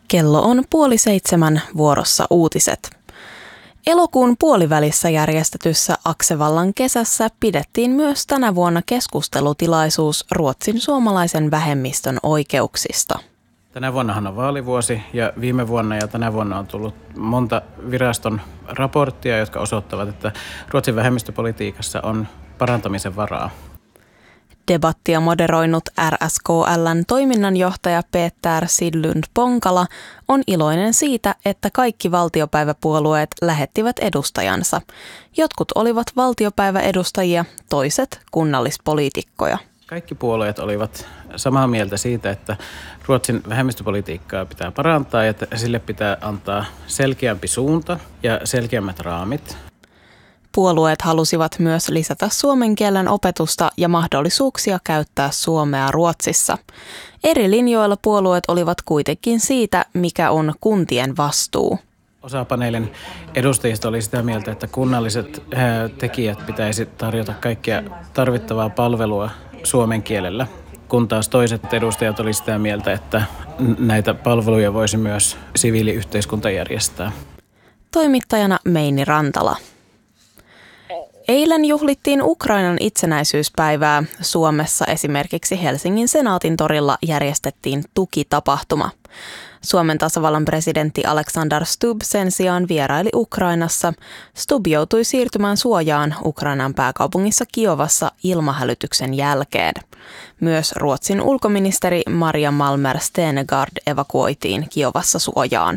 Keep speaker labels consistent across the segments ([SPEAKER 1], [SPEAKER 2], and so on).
[SPEAKER 1] Kello on 6:30 vuorossa uutiset. Elokuun puolivälissä järjestetyssä Aksevallan kesässä pidettiin myös tänä vuonna keskustelutilaisuus Ruotsin suomalaisen vähemmistön oikeuksista.
[SPEAKER 2] Tänä vuonnahan on vaalivuosi ja viime vuonna ja tänä vuonna on tullut monta viraston raporttia, jotka osoittavat, että Ruotsin vähemmistöpolitiikassa on parantamisen varaa.
[SPEAKER 1] Debattia moderoinut RSKL:n toiminnanjohtaja Peter Sidlund Ponkala on iloinen siitä, että kaikki valtiopäiväpuolueet lähettivät edustajansa. Jotkut olivat valtiopäiväedustajia, toiset kunnallispoliitikkoja.
[SPEAKER 2] Kaikki puolueet olivat samaa mieltä siitä, että Ruotsin vähemmistöpolitiikkaa pitää parantaa ja että sille pitää antaa selkeämpi suunta ja selkeämmät raamit.
[SPEAKER 1] Puolueet halusivat myös lisätä suomen kielen opetusta ja mahdollisuuksia käyttää suomea Ruotsissa. Eri linjoilla puolueet olivat kuitenkin siitä, mikä on kuntien vastuu.
[SPEAKER 2] Osa paneelin edustajista oli sitä mieltä, että kunnalliset tekijät pitäisi tarjota kaikkia tarvittavaa palvelua suomen kielellä, kun taas toiset edustajat oli sitä mieltä, että näitä palveluja voisi myös siviiliyhteiskunta järjestää.
[SPEAKER 1] Toimittajana Meini Rantala. Eilen juhlittiin Ukrainan itsenäisyyspäivää. Suomessa esimerkiksi Helsingin Senaatin torilla järjestettiin tukitapahtuma. Suomen tasavallan presidentti Alexander Stubb sen sijaan vieraili Ukrainassa. Stubb joutui siirtymään suojaan Ukrainan pääkaupungissa Kiovassa ilmahälytyksen jälkeen. Myös Ruotsin ulkoministeri Maria Malmer Stenegaard evakuoitiin Kiovassa suojaan.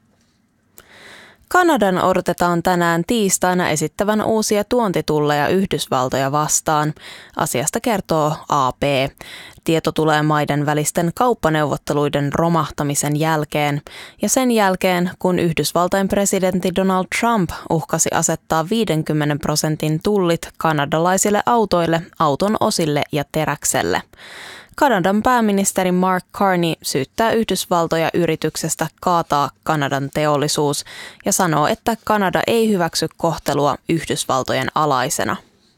[SPEAKER 1] Kanadan odotetaan tänään tiistaina esittävän uusia tuontitulleja Yhdysvaltoja vastaan. Asiasta kertoo AP. Tieto tulee maiden välisten kauppaneuvotteluiden romahtamisen jälkeen ja sen jälkeen, kun Yhdysvaltain presidentti Donald Trump uhkasi asettaa 50% tullit kanadalaisille autoille, auton osille ja teräkselle. Kanadan pääministeri Mark Carney syyttää Yhdysvaltoja yrityksestä kaataa Kanadan teollisuus ja sanoo, että Kanada ei hyväksy kohtelua Yhdysvaltojen alaisena.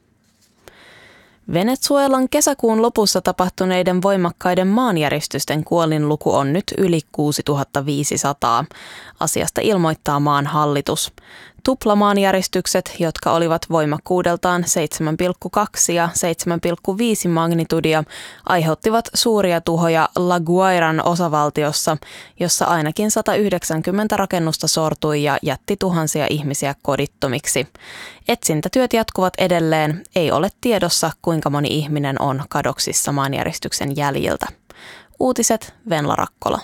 [SPEAKER 1] Venezuelan kesäkuun lopussa tapahtuneiden voimakkaiden maanjäristysten kuolinluku on nyt yli 6500. Asiasta ilmoittaa maan hallitus. Tuplamaanjäristykset, jotka olivat voimakkuudeltaan 7,2 ja 7,5 magnitudia, aiheuttivat suuria tuhoja La Guairan osavaltiossa, jossa ainakin 190 rakennusta sortui ja jätti tuhansia ihmisiä kodittomiksi. Etsintätyöt jatkuvat edelleen, ei ole tiedossa kuinka moni ihminen on kadoksissa maanjäristyksen jäljiltä. Uutiset Venla Rakkola.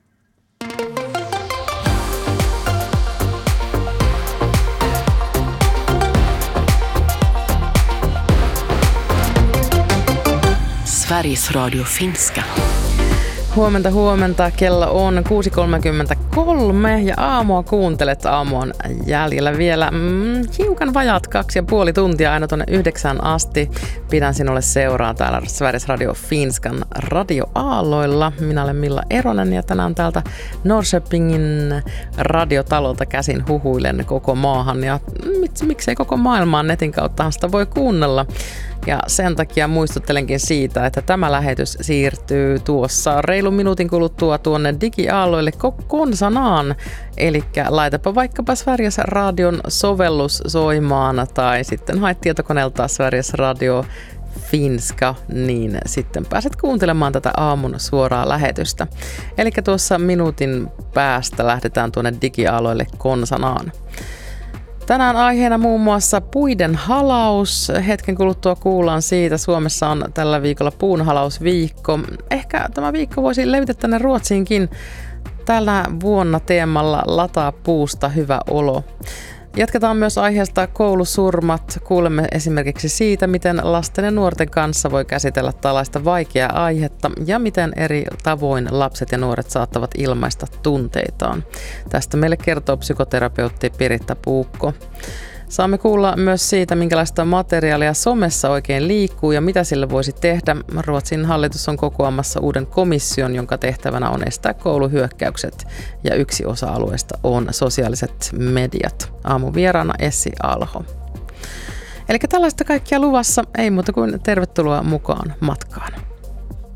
[SPEAKER 3] Sveriges Radio Finska.
[SPEAKER 4] Huomenta. Kello on 6.33 ja aamua kuuntelet. Aamu on jäljellä vielä hiukan vajaat 2,5 tuntia aina tuonne 9 asti. Pidän sinulle seuraa täällä Sveriges Radio Finskan radioaalloilla. Minä olen Milla Eronen ja tänään täältä Norrköpingin radiotalolta käsin huhuilen koko maahan. Ja miksei koko maailmaan netin kauttahan sitä voi kuunnella. Ja sen takia muistuttelenkin siitä, että tämä lähetys siirtyy tuossa reilun minuutin kuluttua tuonne digiaalloille konsanaan. Eli laitapa vaikkapa Sveriges Radion sovellus soimaan tai sitten haet tietokoneelta Sveriges Radio Finska, niin sitten pääset kuuntelemaan tätä aamun suoraa lähetystä. Eli tuossa minuutin päästä lähdetään tuonne digiaalloille konsanaan. Tänään aiheena muun muassa puiden halaus. Hetken kuluttua kuullaan siitä. Suomessa on tällä viikolla puunhalausviikko. Ehkä tämä viikko voisi levitä tänne Ruotsiinkin. Tällä vuonna teemalla lataa puusta hyvä olo. Jatketaan myös aiheesta koulusurmat. Kuulemme esimerkiksi siitä, miten lasten ja nuorten kanssa voi käsitellä tällaista vaikeaa aihetta ja miten eri tavoin lapset ja nuoret saattavat ilmaista tunteitaan. Tästä meille kertoo psykoterapeutti Piritta Puukko. Saamme kuulla myös siitä, minkälaista materiaalia somessa oikein liikkuu ja mitä sille voisi tehdä. Ruotsin hallitus on kokoamassa uuden komission, jonka tehtävänä on estää kouluhyökkäykset. Ja yksi osa-alueesta on sosiaaliset mediat. Aamun vieraana Essi Alho. Eli tällaista kaikkia luvassa, ei muuta kuin tervetuloa mukaan matkaan.